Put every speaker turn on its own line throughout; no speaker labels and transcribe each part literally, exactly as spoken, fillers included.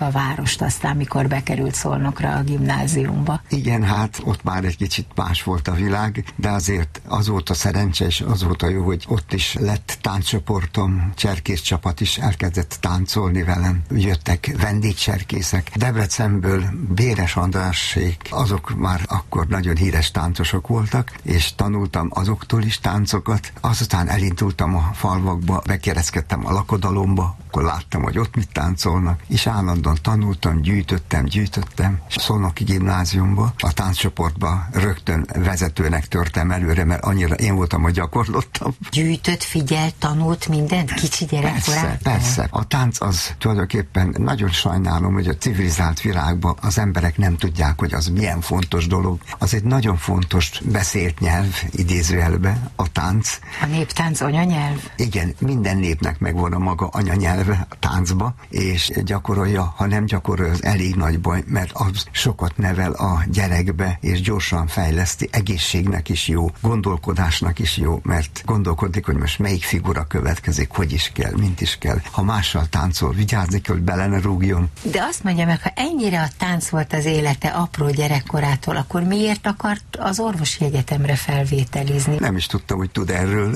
a várost aztán, mikor bekerült Szolnokra a gimnáziumba.
Igen, hát ott már egy kicsit más volt a világ, de azért azóta szerencsés, azóta jó, hogy ott is lett tánccsoportom, cserkész csapat is elkezdett táncolni velem. Jöttek vendégcserkészek. Debrecenből Béres Andrásék, azok már akkor nagyon híres táncosok voltak, és tanultam azoktól is táncokat. Azután elindultam a falvakba, bekereszkedtem a lakodalomba, akkor láttam, hogy ott mit táncolnak, és állandóan tanultam, gyűjtöttem, gyűjtöttem. Szolnoki gimnáziumba, a tánccsoportba rögtön vezetőnek törtem előre, mert annyira én voltam, hogy gyakorlottam.
Gyűjtött, figyelt, tanult mindent kicsi gyerekkorától?
Persze, persze. A tánc az tulajdonképpen nagyon sajnálom, hogy a civilizált világban az emberek nem tudják, hogy az milyen fontos dolog. Az egy nagyon fontos beszélt nyelv, idézőjelbe, a tánc.
A néptánc anyanyelv?
Igen, minden népnek megvan a maga anyanyelve a táncba, és gyakorolja, ha nem gyakorolja, az elég nagy baj, mert az sokat nevel a gyerekbe, és gyorsan fejleszti, egészségnek is jó, gondolkodásnak is jó, mert gondolkodik, hogy most melyik figura következik, hogy is kell, mint is kell. Ha mással táncol, vigyázni kell, hogy bele ne rúgjon.
De azt mondja meg, ha ennyire a tánc volt az élete apró gyerekkorától, akkor miért akart az orvosi egyetemre felvételizni?
Nem is tudtam, hogy tud erről,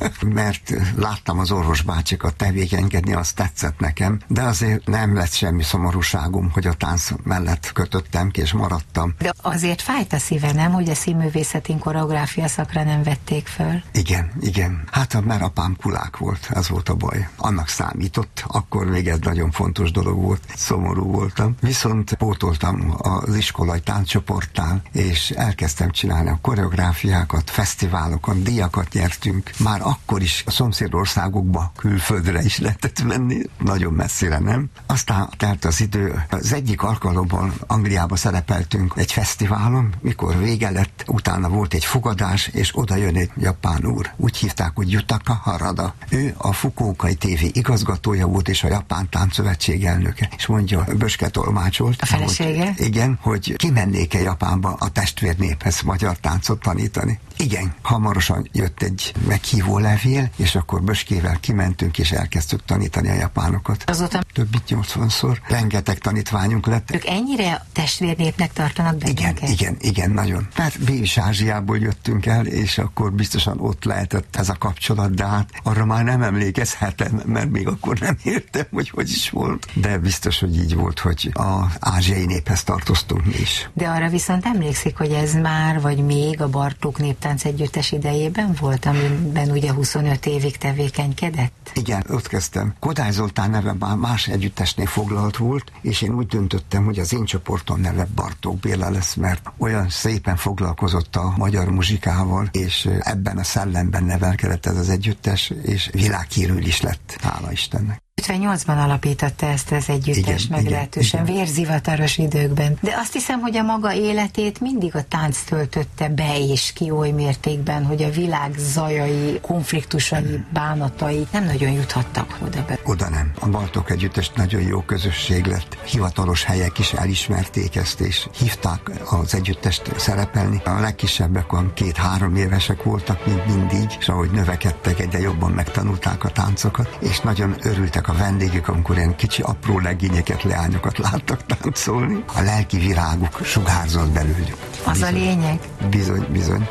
mert láttam az orvosbácsikat tevékenykedni, az tetszett nekem, de azért nem lett semmi szomorúságom, hogy a tánc mellett kötöttem ki, és maradtam.
De azért fájt a szíve, nem, hogy a színművészetén koreográfia szakra nem vették föl?
Igen, igen. Hát mert apám kulák volt, ez volt a baj. Annak számított, akkor még ez nagyon fontos dolog volt, szomorú voltam. Viszont pótoltam az iskolai tánccsoportnál, és elkezdtem csinálni a koreográfiákat, fesztiválokon, díjakat nyertünk. Már akkor is a szomszédországokba, külföldre is lehetett menni, nagyon messzire, nem? Aztán telt az idő, az egyik alkalommal Angliába szerepeltünk egy fesztiválon, mikor vége lett, utána volt egy fogadás, és oda jön egy japán úr. Úgy hívták, hogy Jutaka Harada. Ő a Fukuokai té vé igazgatója volt, és a Japán Táncszövetség elnöke. És mondja, Böske tolmácsolt.
A felesége?
Hogy, igen, hogy kimennék-e Japánba a testvérnéphez magyar táncot tanítani. Igen, hamarosan jött egy meghívó levél, és akkor Böskével kimentünk, és elkezdtük tanítani a japánokat.
Azóta
több mint nyolcvanszor. Rengeteg tanítványunk lett.
Ők ennyire testvérnépnek tartanak bennünket?
Igen, igen, igen, nagyon. Tehát Bélis-Ázsiából jöttünk el, és akkor biztosan ott lehetett ez a kapcsolat, de hát arra már nem emlékezhetem, mert még akkor nem értem, hogy hogy is volt. De biztos, hogy így volt, hogy az ázsiai néphez tartoztunk mi is.
De arra viszont emlékszik, hogy ez már, vagy még a Bartók Néptánc Együttes idejében volt, amiben ugye huszonöt évig tevékenykedett?
Igen, ott kezdtem. Kodály Zoltán neve már más együttesnél foglalt volt, és én úgy döntöttem, hogy az én csoportom neve Bartók Béla lesz, mert olyan szépen foglalkozott a magyar muzsikával, és ebben a szellemben nevelkedett ez az együttes, és világhírű is lett, hála Istennek.
ötvennyolcban alapította ezt az együttes,
igen,
meglehetősen
igen,
vérzivataros időkben. De azt hiszem, hogy a maga életét mindig a tánc töltötte be és ki oly mértékben, hogy a világ zajai, konfliktusai, bánatai nem nagyon juthattak oda be.
Oda nem. A Bartók Együttes nagyon jó közösség lett. Hivatalos helyek is elismerték ezt, és hívták az együttest szerepelni. A legkisebbek olyan két-három évesek voltak, mint mindig, és ahogy növekedtek, egyre jobban megtanulták a táncokat, és nagyon örültek a vendégek, amikor ilyen kicsi apró legényeket, leányokat láttak táncolni. A lelki viráguk sugárzott belőlük.
Az bizony, a lényeg?
Bizony, bizony.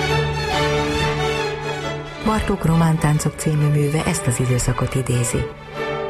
Bartók Román táncok című műve ezt az időszakot idézi.